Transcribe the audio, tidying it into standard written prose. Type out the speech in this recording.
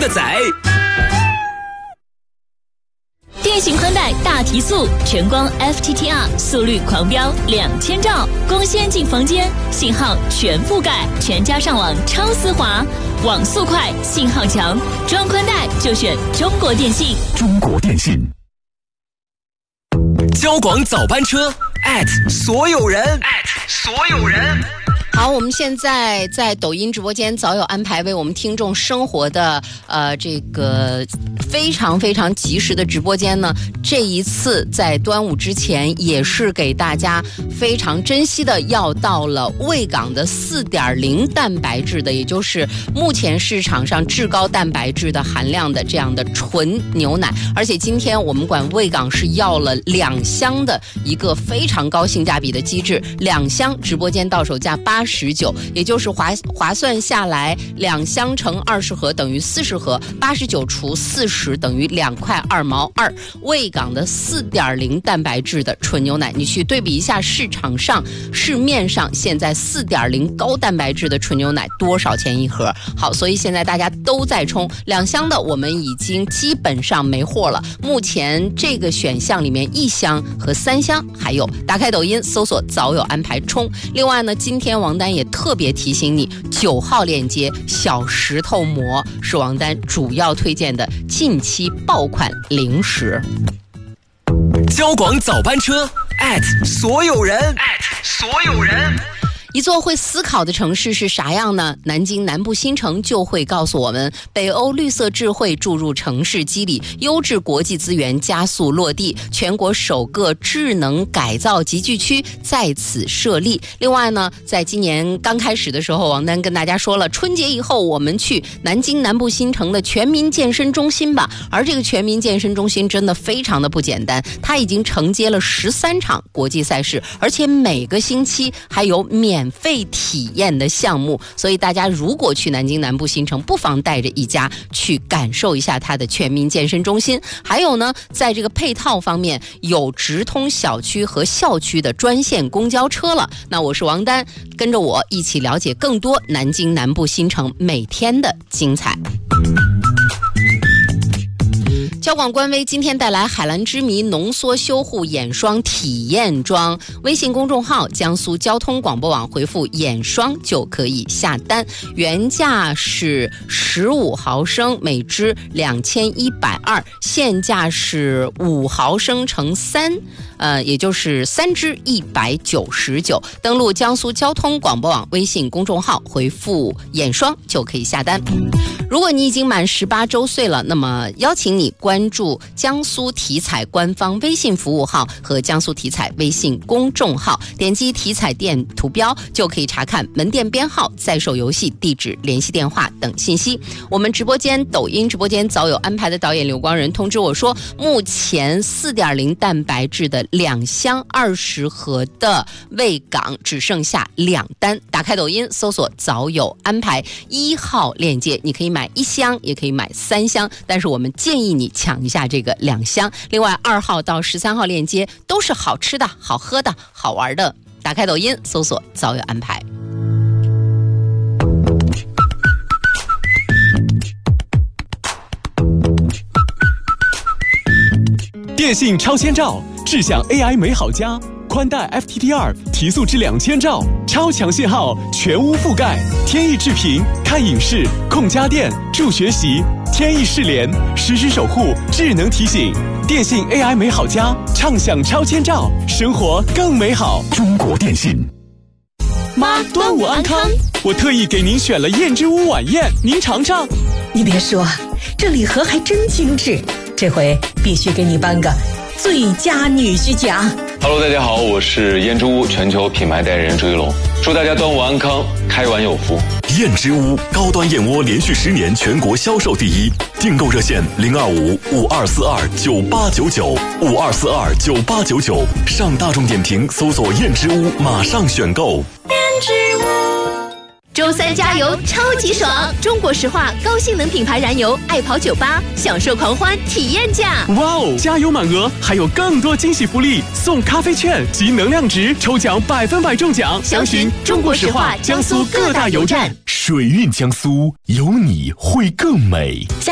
的仔。 电信宽带大提速，全光 FTTR 速率狂飙2000兆，光纤进房间，信号全覆盖，全家上网超丝滑，网速快，信号强，装宽带就选中国电信。 中国电信。 交广早班车所有人好，我们现在在抖音直播间早有安排为我们听众生活的这个非常非常及时的直播间呢，这一次在端午之前也是给大家非常珍惜的要到了卫岗的 4.0 蛋白质的，也就是目前市场上至高蛋白质的含量的这样的纯牛奶，而且今天我们管卫岗是要了2箱的一个非常高性价比的机制，2箱直播间到手价89，也就是划算下来2箱乘20盒等于40盒，89除40等于2块2毛2。卫岗的 4.0 蛋白质的纯牛奶，你去对比一下市面上现在 4.0 高蛋白质的纯牛奶多少钱一盒。好，所以现在大家都在冲2箱的，我们已经基本上没货了。目前这个选项里面1箱和3箱还有，打开抖音搜索早有安排冲。另外呢，今天王丹也特别提醒你，9号链接小石头馍是王丹主要推荐的近期爆款零食。 交广早班车所有人。 一座会思考的城市是啥样呢？南京南部新城就会告诉我们，北欧绿色智慧注入城市肌理，优质国际资源加速落地，全国首个智能改造集聚区在此设立。另外呢，在今年刚开始的时候，王丹跟大家说了，春节以后我们去南京南部新城的全民健身中心吧。而这个全民健身中心真的非常的不简单，它已经承接了13场国际赛事，而且每个星期还有免费体验的项目，所以大家如果去南京南部新城，不妨带着一家去感受一下它的全民健身中心。还有呢，在这个配套方面，有直通小区和校区的专线公交车了。那我是王丹，跟着我一起了解更多南京南部新城每天的精彩。交广官微今天带来海蓝之谜浓缩修护眼霜体验装，微信公众号江苏交通广播网回复眼霜就可以下单，原价是15毫升每支2120，现价是5毫升乘3，也就是3支199，登录江苏交通广播网微信公众号回复眼霜就可以下单。如果你已经满18周岁了，那么邀请你关注江苏体彩官方微信服务号和江苏体彩微信公众号，点击体彩店图标就可以查看门店编号、在售游戏地址、联系电话等信息。我们直播间抖音直播间早有安排的导演刘光仁通知我说，目前 4.0 蛋白质的2箱20盒的卫岗只剩下2单，打开抖音搜索早有安排1号链接，你可以买1箱也可以买3箱，但是我们建议你抢一下这个2箱。另外2号到13号链接都是好吃的、好喝的、好玩的，打开抖音搜索早有安排。 电信超千兆，智享 AI 美好家，宽带 FTTR 提速至2000兆，超强信号，全屋覆盖，天翼智屏，看影视，控家电，助学习，天翼视联，实时守护，智能提醒。电信 AI 美好家，畅享超千兆，生活更美好。中国电信。妈，端午安康！我特意给您选了燕之屋晚宴，您尝尝。 你别说，这礼盒还真精致，这回必须给你颁个最佳女婿奖。 Hello， 大家好，我是燕之屋全球品牌代言人朱一龙，祝大家端午安康，开碗有福。 燕之屋高端燕窝连续10年全国销售第一，订购热线025-5242-9899，5242-9899，上大众点评搜索燕之屋，马上选购。 燕之屋。周三加油超级爽！中国石化高性能品牌燃油爱跑98，享受狂欢体验价。 哇哦！加油满额，还有更多惊喜福利，送咖啡券及能量值，抽奖100%中奖。 详询中国石化江苏各大油站。 水韵江苏，有你会更美。